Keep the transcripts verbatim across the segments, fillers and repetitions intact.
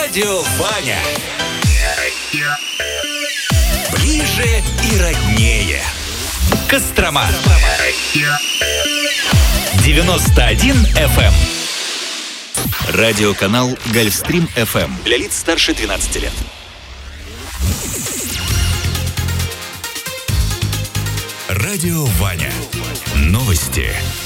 Радио Ваня. Ближе и роднее. Кострома. девяносто один эф эм. Радиоканал Гольфстрим эф эм для лиц старше двенадцати лет. Радио Ваня. Новости.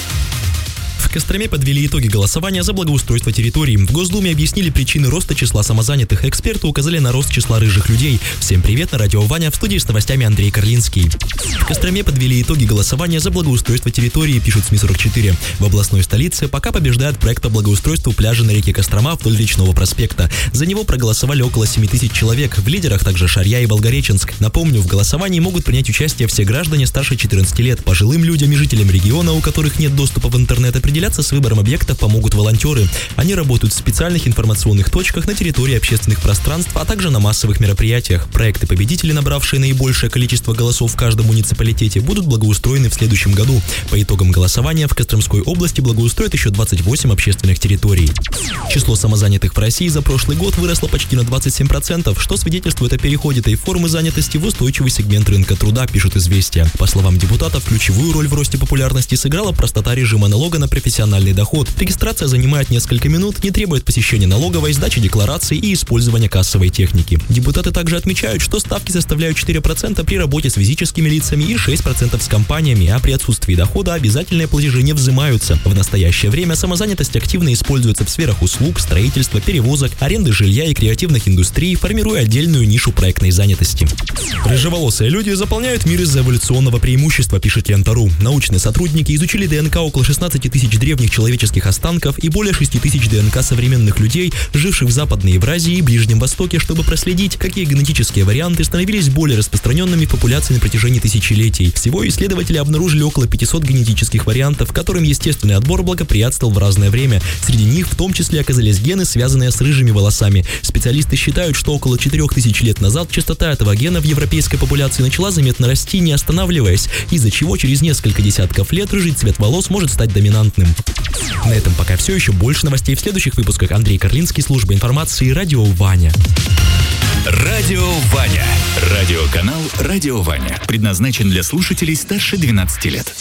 В Костроме подвели итоги голосования за благоустройство территорий. В Госдуме объяснили причины роста числа самозанятых. Эксперты указали на рост числа рыжих людей. Всем привет, на радио Ваня, в студии с новостями Андрей Карлинский. В Костроме подвели итоги голосования за благоустройство территории, пишут СМИ сорок четыре. В областной столице пока побеждает проект по благоустройству пляжа на реке Кострома вдоль Речного проспекта. За него проголосовали около семи тысяч человек. В лидерах также Шарья и Волгореченск. Напомню, в голосовании могут принять участие все граждане старше четырнадцати лет. Пожилым людям и жителям региона, у которых нет доступа в интернет, определяться с выбором объектов помогут волонтеры. Они работают в специальных информационных точках на территории общественных пространств, а также на массовых мероприятиях. Проекты-победители, набравшие наибольшее количество голосов в каждом муниципалитете, будут благоустроены в следующем году. По итогам голосования в Костромской области благоустроят еще двадцать восемь общественных территорий. Число самозанятых в России за прошлый год выросло почти на двадцать семь процентов, что свидетельствует о переходе этой формы занятости в устойчивый сегмент рынка труда, пишут «Известия». По словам депутатов, ключевую роль в росте популярности сыграла простота режима налога на профессиональный доход. Регистрация занимает несколько минут, не требует посещения налоговой, сдачи деклараций и использования кассовой техники. Депутаты также отмечают, что ставки составляют четыре процента при работе с физическими лицами и шесть процентов с компаниями, а при отсутствии дохода обязательные платежи не взимаются. В настоящее время самозанятость активно используется в сферах услуг, строительства, перевозок, аренды жилья и креативных индустрий, формируя отдельную нишу проектной занятости. Рыжеволосые люди заполняют мир из-за эволюционного преимущества, пишет Лента.ру. Научные сотрудники изучили ДНК около шестнадцати тысяч древних человеческих останков и более шести тысяч ДНК современных людей, живших в Западной Евразии и Ближнем Востоке, чтобы проследить, какие генетические варианты становились более распространенными в популяции на протяжении тысячелетий. Всего исследователи обнаружили около пятисот генетических вариантов, которым естественный отбор благоприятствовал в разное время. Среди них в том числе оказались гены, связанные с рыжими волосами. Специалисты считают, что около четырёх тысяч лет назад частота этого гена в европейской популяции начала заметно расти, не останавливаясь, из-за чего через несколько десятков лет рыжий цвет волос может стать доминантным. На этом пока все, еще больше новостей в следующих выпусках. Андрей Карлинский, служба информации, радио Ваня. Радио Ваня. Радиоканал Радио Ваня. Предназначен для слушателей старше двенадцати лет.